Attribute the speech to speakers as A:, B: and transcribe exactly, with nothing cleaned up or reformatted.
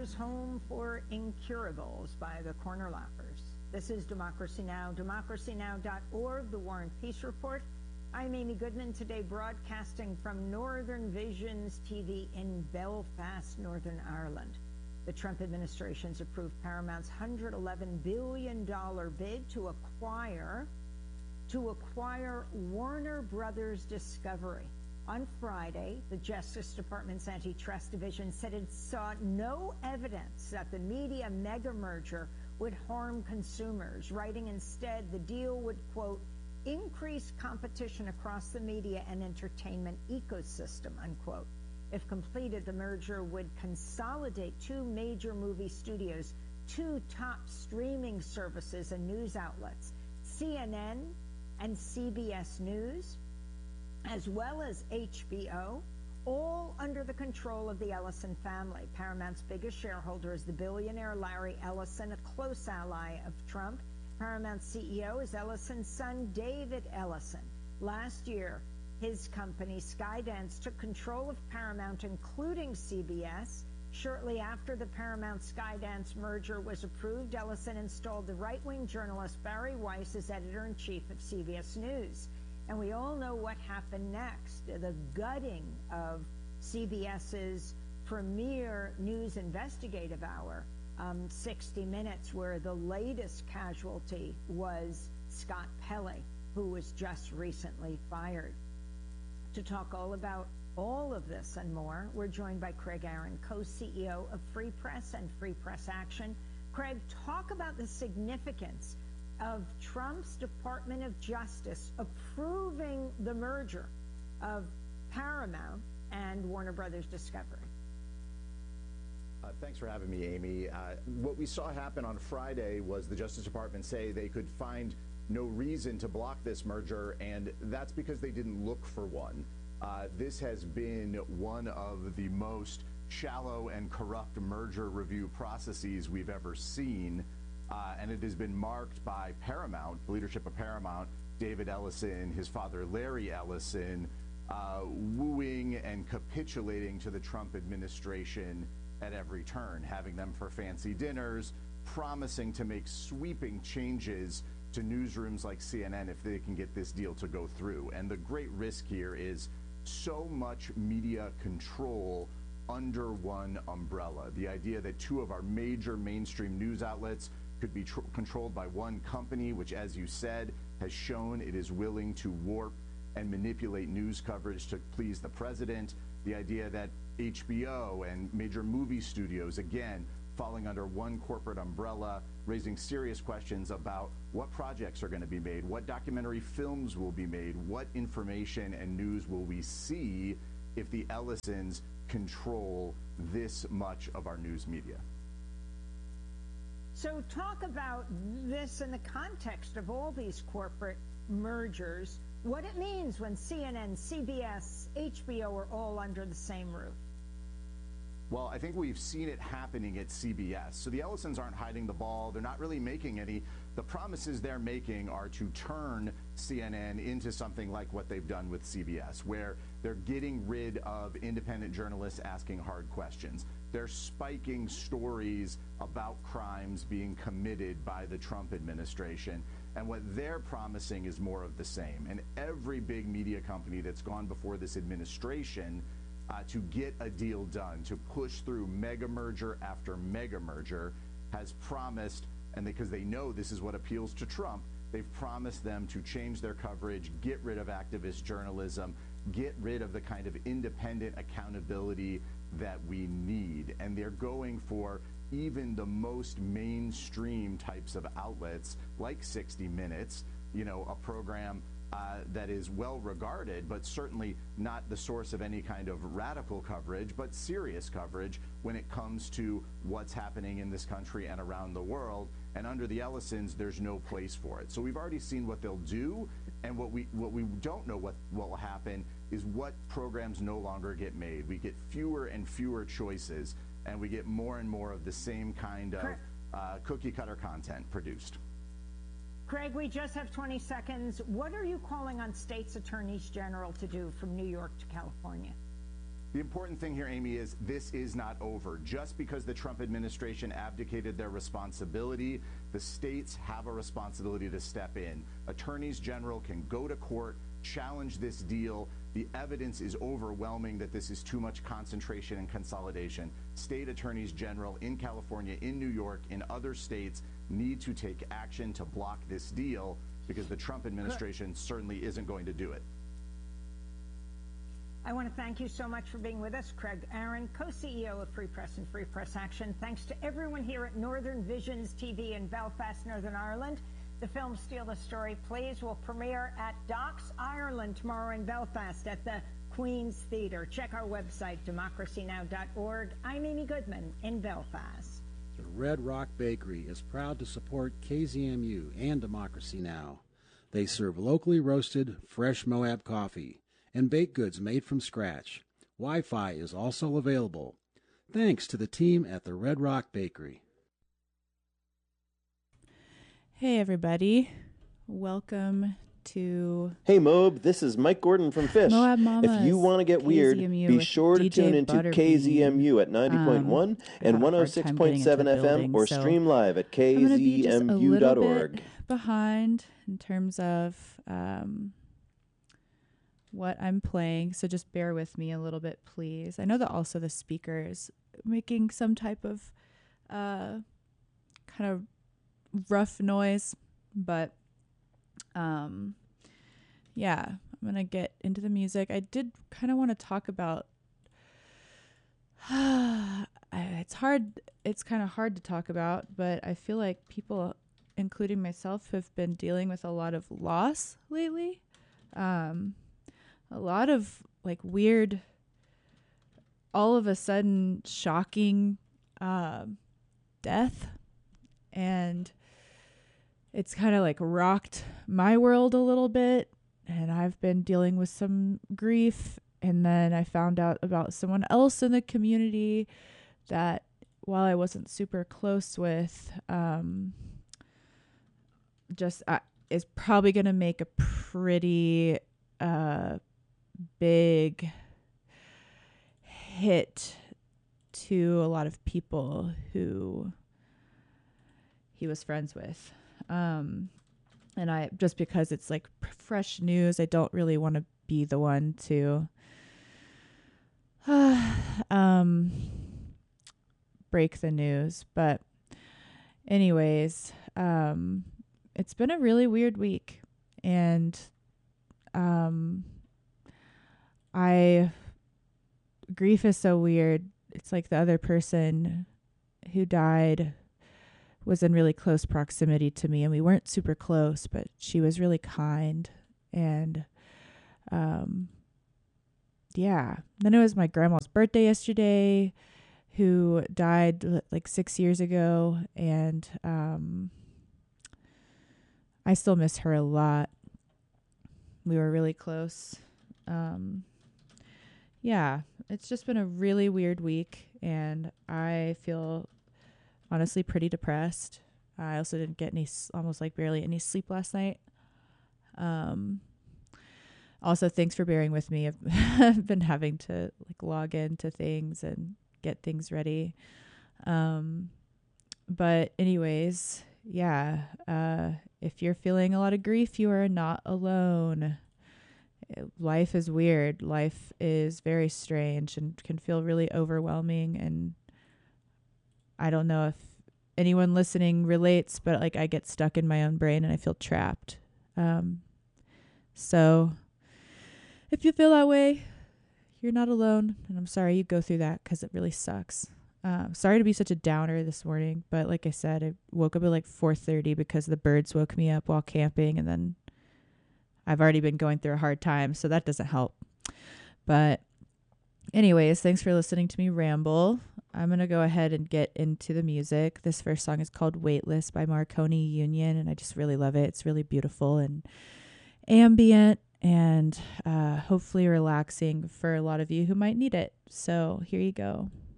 A: Laughters Home for Incurables by the Corner Lappers. This is Democracy Now!, democracy now dot org, the War and Peace Report. I'm Amy Goodman, today broadcasting from Northern Visions T V in Belfast, Northern Ireland. The Trump administration's approved Paramount's one hundred eleven billion dollars bid to acquire, to acquire Warner Brothers Discovery. On Friday, the Justice Department's Antitrust Division said it saw no evidence that the media mega merger would harm consumers, writing instead the deal would, quote, increase competition across the media and entertainment ecosystem, unquote. If completed, the merger would consolidate two major movie studios, two top streaming services and news outlets, C N N and C B S News, as well as H B O, all under the control of the Ellison family. Paramount's biggest shareholder is the billionaire Larry Ellison, a close ally of Trump. Paramount's C E O is Ellison's son, David Ellison. Last year, his company, Skydance, took control of Paramount, including C B S. Shortly after the Paramount-Skydance merger was approved, Ellison installed the right-wing journalist Bari Weiss as editor-in-chief of C B S News. And we all know what happened next, the gutting of CBS's premier news investigative hour, um, sixty minutes, where the latest casualty was Scott Pelley, who was just recently fired. To talk all about all of this and more, we're joined by Craig Aaron, co-C E O of Free Press and Free Press Action. Craig, talk about the significance of Trump's Department of Justice approving the merger of Paramount and Warner Brothers Discovery.
B: Uh, thanks for having me, Amy. Uh, what we saw happen on Friday was the Justice Department say they could find no reason to block this merger, and that's because they didn't look for one. Uh, this has been one of the most shallow and corrupt merger review processes we've ever seen. Uh, and it has been marked by Paramount, the leadership of Paramount, David Ellison, his father Larry Ellison, uh, wooing and capitulating to the Trump administration at every turn, having them for fancy dinners, promising to make sweeping changes to newsrooms like C N N if they can get this deal to go through. And the great risk here is so much media control under one umbrella. The idea that two of our major mainstream news outlets could be tr controlled by one company, which, as you said, has shown it is willing to warp and manipulate news coverage to please the president. The idea that H B O and major movie studios, again, falling under one corporate umbrella, raising serious questions about what projects are going to be made, what documentary films will be made, what information and news will we see if the Ellisons control this much of our news media.
A: So talk about this in the context of all these corporate mergers, what it means when C N N, C B S, H B O are all under the same roof.
B: Well, I think we've seen it happening at C B S. So the Ellisons aren't hiding the ball. They're not really making any. The promises they're making are to turn C N N into something like what they've done with C B S, where they're getting rid of independent journalists asking hard questions. They're spiking stories about crimes being committed by the Trump administration. And what they're promising is more of the same. And every big media company that's gone before this administration uh, to get a deal done, to push through mega merger after mega merger, has promised, and because they know this is what appeals to Trump, they've promised them to change their coverage, get rid of activist journalism, get rid of the kind of independent accountability that we need. And they're going for even the most mainstream types of outlets like sixty minutes, you know, a program uh, that is well regarded, but certainly not the source of any kind of radical coverage, but serious coverage when it comes to what's happening in this country and around the world. And under the Ellisons, there's no place for it. So we've already seen what they'll do, and what we what we don't know what will happen is what programs no longer get made. We get fewer and fewer choices, and we get more and more of the same kind of uh, cookie-cutter content produced.
A: Craig, we just have twenty seconds. What are you calling on states' attorneys general to do from New York to California?
B: The important thing here, Amy, is this is not over. Just because the Trump administration abdicated their responsibility, the states have a responsibility to step in. Attorneys general can go to court, challenge this deal. The evidence is overwhelming that this is too much concentration and consolidation. State attorneys general in California, in New York, in other states need to take action to block this deal, because the Trump administration certainly isn't going to do it.
A: I want to thank you so much for being with us, Craig Aaron, co-C E O of Free Press and Free Press Action. Thanks to everyone here at Northern Visions T V in Belfast, Northern Ireland. The film Steal the Story plays will premiere at Docks, Ireland tomorrow in Belfast at the Queen's Theatre. Check our website, democracy now dot org. I'm Amy Goodman in Belfast.
C: The Red Rock Bakery is proud to support K Z M U and Democracy Now! They serve locally roasted, fresh Moab coffee and baked goods made from scratch. Wi-Fi is also available. Thanks to the team at the Red Rock Bakery.
D: Hey everybody, welcome to
E: Hey Moab, this is Mike Gordon from Fish.
D: Moab Mamas,
E: if you want to get weird,
D: K Z M U
E: be
D: with
E: sure to
D: D J
E: tune into
D: Butterbean.
E: K Z M U at ninety point one
D: Um, I
E: and
D: have a
E: one oh
D: hard
E: six
D: time
E: point seven
D: getting into
E: F
D: the
E: M
D: building,
E: or
D: so
E: stream live at
D: I'm gonna be
E: k z
D: just a
E: m u
D: little
E: dot org.
D: bit behind in terms of um, what I'm playing, so just bear with me a little bit, please. I know that also the speaker is making some type of uh, kind of rough noise, but um, yeah, I'm gonna get into the music. I did kind of want to talk about. It's hard. It's kind of hard to talk about, but I feel like people, including myself, have been dealing with a lot of loss lately. Um, a lot of like weird, all of a sudden shocking uh, death. And it's kind of like rocked my world a little bit. And I've been dealing with some grief. And then I found out about someone else in the community that, while I wasn't super close with, um, just uh, is probably going to make a pretty uh, big hit to a lot of people who he was friends with. Um, and I, just because it's like p- fresh news, I don't really want to be the one to uh, um, break the news. But anyways, um, it's been a really weird week, and um, I grief is so weird. It's like the other person who died was in really close proximity to me, and we weren't super close, but she was really kind. And um, yeah, then it was my grandma's birthday yesterday, who died l- like six years ago, and um, I still miss her a lot. We were really close. Um, yeah, it's just been a really weird week, and I feel honestly pretty depressed. I also didn't get any, s- almost like barely any sleep last night. Um, also, thanks for bearing with me. I've, I've been having to like log into things and get things ready. Um, but anyways, yeah, uh, if you're feeling a lot of grief, you are not alone. Life is weird. Life is very strange and can feel really overwhelming. And I don't know if anyone listening relates, but like I get stuck in my own brain and I feel trapped. Um, so if you feel that way, you're not alone. And I'm sorry you go through that, because it really sucks. Um, sorry to be such a downer this morning, but like I said, I woke up at like four thirty because the birds woke me up while camping, and then I've already been going through a hard time, so that doesn't help. But anyways, thanks for listening to me ramble. I'm going to go ahead and get into the music. This first song is called Weightless by Marconi Union, and I just really love it. It's really beautiful and ambient and uh, hopefully relaxing for a lot of you who might need it. So here you go.